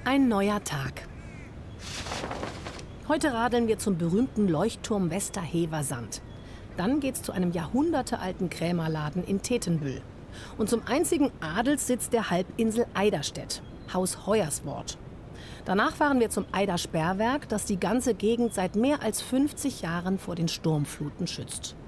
Ein neuer Tag. Heute radeln wir zum berühmten Leuchtturm Westerhever-Sand. Dann geht's zu einem jahrhundertealten Krämerladen in Tetenbüll. Und zum einzigen Adelssitz der Halbinsel Eiderstedt, Haus Hoyerswort. Danach fahren wir zum Eidersperrwerk, das die ganze Gegend seit mehr als 50 Jahren vor den Sturmfluten schützt.